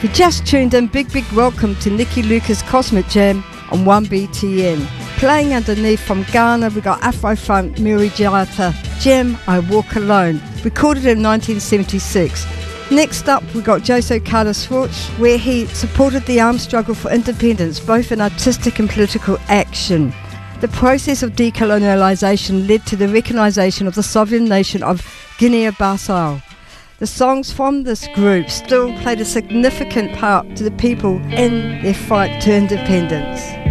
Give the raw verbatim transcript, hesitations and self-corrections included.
If you just tuned in, big, big welcome to Nikki Lucas Cosmic Jam on one B T N. Playing underneath from Ghana, we got Afro-Funk Miri Jata, Gem, I Walk Alone, recorded in nineteen seventy-six. Next up, we got José Carlos Forte, where he supported the armed struggle for independence, both in artistic and political action. The process of decolonialisation led to the recognition of the sovereign nation of Guinea-Bissau. The songs from this group still played a significant part to the people in their fight to independence.